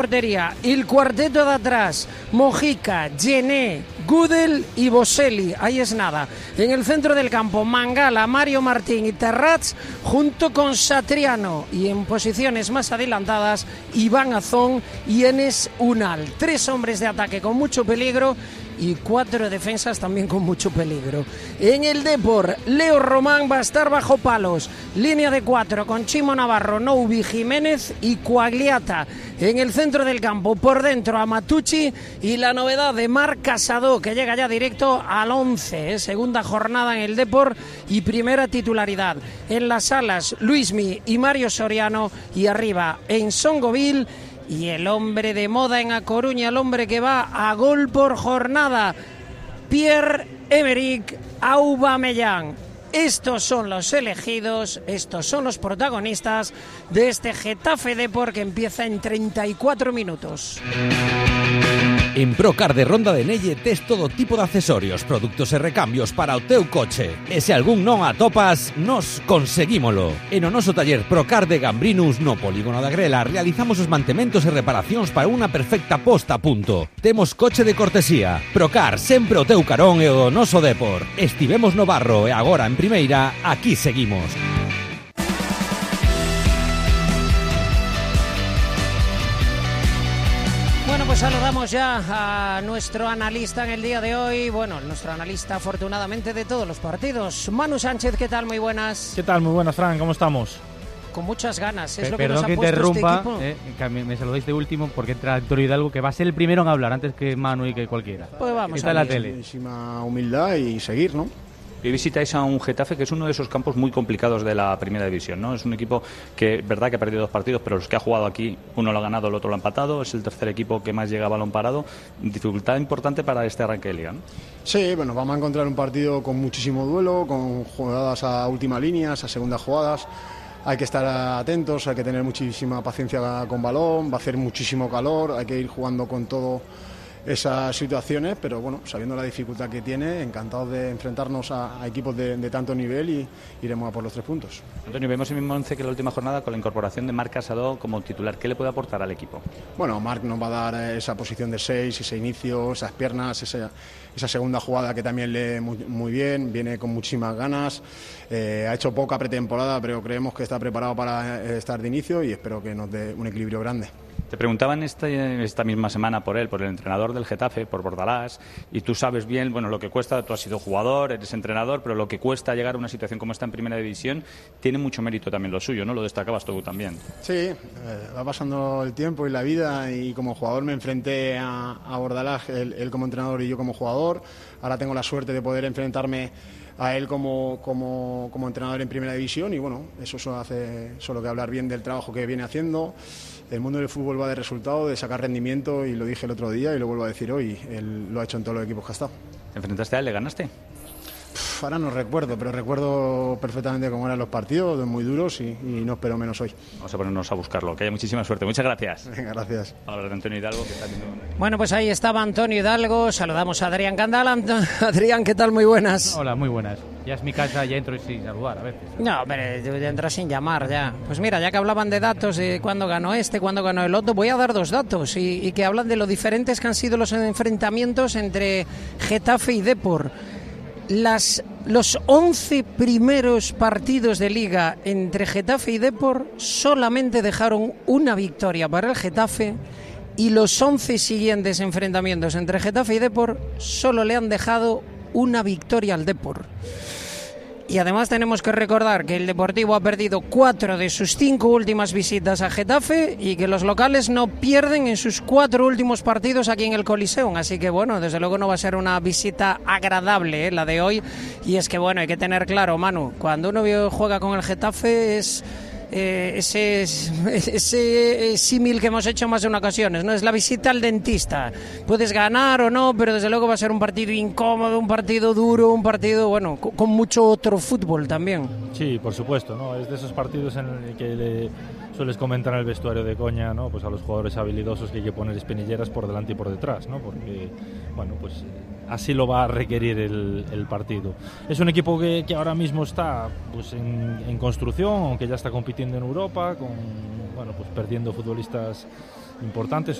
portería, el cuarteto de atrás, Mojica, Gené, Gudel y Boselli, ahí es nada. En el centro del campo, Mangala, Mario Martín y Terrats, junto con Satriano, y en posiciones más adelantadas, Iván Azón y Enes Unal. 3 hombres de ataque con mucho peligro y 4 defensas también con mucho peligro. En el Depor, Leo Román va a estar bajo palos. Línea de 4 con Chimo Navarro, Noubi, Jiménez y Quagliata. En el centro del campo, por dentro a Matucci y la novedad de Marc Casado, que llega ya directo al 11. Segunda jornada en el Depor y primera titularidad. En las alas, Luismi y Mario Soriano, y arriba en Songoville. Y el hombre de moda en A Coruña, el hombre que va a gol por jornada, Pierre-Emerick Aubameyang. Estos son los elegidos, estos son los protagonistas de este Getafe Depor que empieza en 34 minutos. En Procar de Ronda de Nelle tes todo tipo de accesorios, produtos e recambios para o teu coche. E se algún non atopas, nos conseguímolo. En o noso taller Procar de Gambrinus no Polígono da Grela realizamos os mantementos e reparacións para unha perfecta posta a punto. Temos coche de cortesía. Procar, sempre o teu carón e o noso Depor. Estivemos no Barro e agora en Primeira, aquí seguimos. Bueno, pues saludamos ya a nuestro analista en el día de hoy. Bueno, nuestro analista afortunadamente de todos los partidos. Manu Sánchez, ¿qué tal? Muy buenas. ¿Qué tal? Muy buenas, Fran. ¿Cómo estamos? Con muchas ganas. Es lo que Perdón nos ha que puesto interrumpa, este equipo. Que me saludéis de último porque entra Antonio Hidalgo, que va a ser el primero en hablar antes que Manu y que cualquiera. Pues vamos. Está en la tele. Muchísima humildad y seguir, ¿no? Y visitáis a un Getafe que es uno de esos campos muy complicados de la primera división, ¿no? Es un equipo que, verdad que ha perdido 2 partidos, pero los que ha jugado aquí, uno lo ha ganado, el otro lo ha empatado. Es el tercer equipo que más llega a balón parado. Dificultad importante para este arranque de liga, ¿no? Sí, bueno, vamos a encontrar un partido con muchísimo duelo, con jugadas a última línea, a segundas jugadas. Hay que estar atentos, hay que tener muchísima paciencia con balón, va a hacer muchísimo calor, hay que ir jugando con todo esas situaciones, pero bueno, sabiendo la dificultad que tiene, encantados de enfrentarnos a equipos de tanto nivel y iremos a por los 3 puntos. Antonio, vemos el mismo 11 que la última jornada con la incorporación de Marc Casado como titular. ¿Qué le puede aportar al equipo? Bueno, Marc nos va a dar esa posición de 6, ese inicio, esas piernas, esa segunda jugada que también lee muy bien, viene con muchísimas ganas, ha hecho poca pretemporada, pero creemos que está preparado para estar de inicio y espero que nos dé un equilibrio grande. Te preguntaban esta misma semana por él, por el entrenador del Getafe, por Bordalás, y tú sabes bien, bueno, lo que cuesta. Tú has sido jugador, eres entrenador, pero lo que cuesta llegar a una situación como esta en primera división tiene mucho mérito también lo suyo, ¿no? Lo destacabas tú también. Sí, va pasando el tiempo y la vida, y como jugador me enfrenté a Bordalás, él como entrenador y yo como jugador. Ahora tengo la suerte de poder enfrentarme a él como entrenador en primera división, y bueno, eso hace solo que hablar bien del trabajo que viene haciendo. El mundo del fútbol va de resultado, de sacar rendimiento, y lo dije el otro día y lo vuelvo a decir hoy. Él lo ha hecho en todos los equipos que ha estado. ¿Te enfrentaste a él? ¿Le ganaste? Ahora no recuerdo, pero recuerdo perfectamente cómo eran los partidos, muy duros, y no espero menos hoy. Vamos a ponernos a buscarlo. Que haya muchísima suerte. Muchas gracias. Venga, gracias. Hablar de Antonio Hidalgo, que está viendo... Bueno, pues ahí estaba Antonio Hidalgo. Saludamos a Adrián Candal. Adrián, ¿qué tal? Muy buenas. Hola, muy buenas. Ya es mi casa, ya entro sin saludar a veces. No, pero ya entras sin llamar ya. Pues mira, ya que hablaban de datos, de cuándo ganó este, cuándo ganó el otro, voy a dar 2 datos y que hablan de lo diferentes que han sido los enfrentamientos entre Getafe y Depor. Los 11 primeros partidos de Liga entre Getafe y Depor solamente dejaron una victoria para el Getafe, y los 11 siguientes enfrentamientos entre Getafe y Depor solo le han dejado una victoria al Depor. Y además tenemos que recordar que el Deportivo ha perdido 4 de sus 5 últimas visitas a Getafe, y que los locales no pierden en sus 4 últimos partidos aquí en el Coliseum. Así que bueno, desde luego no va a ser una visita agradable, la de hoy. Y es que bueno, hay que tener claro, Manu, cuando uno juega con el Getafe es... ese símil que hemos hecho más de una ocasiones, ¿no? Es la visita al dentista. Puedes ganar o no, pero desde luego va a ser un partido incómodo, un partido duro, un partido, bueno, con mucho otro fútbol también. Sí, por supuesto, ¿no? Es de esos partidos en el que le sueles comentar en el vestuario de coña, ¿no? Pues a los jugadores habilidosos que hay que poner espinilleras por delante y por detrás, ¿no? Porque, bueno, pues así lo va a requerir el partido. Es un equipo que ahora mismo está pues en construcción, aunque ya está compitiendo en Europa, con, bueno, pues perdiendo futbolistas importantes.